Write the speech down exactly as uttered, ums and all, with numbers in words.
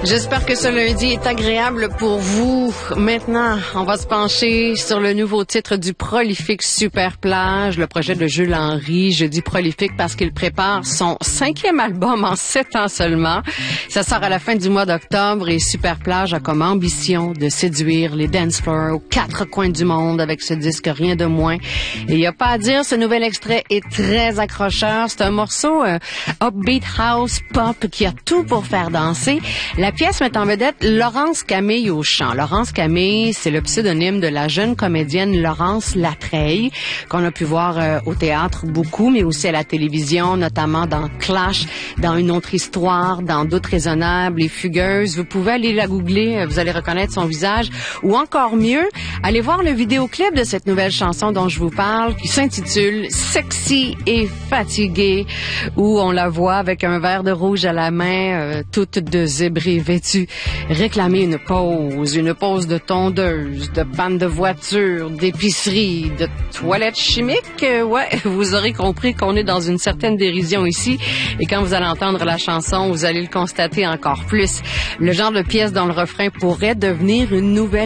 J'espère que ce lundi est agréable pour vous. Maintenant, on va se pencher sur le nouveau titre du prolifique Super Plage, le projet de Jules Henry. Je dis prolifique parce qu'il prépare son cinquième album en sept ans seulement. Ça sort à la fin du mois d'octobre et Super Plage a comme ambition de séduire les dance floors aux quatre coins du monde avec ce disque, rien de moins. Et il n'y a pas à dire, ce nouvel extrait est très accrocheur. C'est un morceau euh, upbeat house pop qui a tout pour faire danser. La pièce met en vedette Laurence Camille au chant. Laurence Camille, c'est le pseudonyme de la jeune comédienne Laurence Latreille, qu'on a pu voir euh, au théâtre beaucoup, mais aussi à la télévision, notamment dans Clash, dans Une autre histoire, dans Doute raisonnable et Fugueuse. Vous pouvez aller la googler, vous allez reconnaître son visage. Ou encore mieux, allez voir le vidéoclip de cette nouvelle chanson dont je vous parle, qui s'intitule Sexy et fatiguée, où on la voit avec un verre de rouge à la main, euh, toute de zébrée vêtue, réclamer une pause, une pause de tondeuse, de panne de voiture, d'épicerie, de toilette chimique. Euh, ouais, vous aurez compris qu'on est dans une certaine dérision ici. Et quand vous allez entendre la chanson, vous allez le constater encore plus. Le genre de pièce dont le refrain pourrait devenir une nouvelle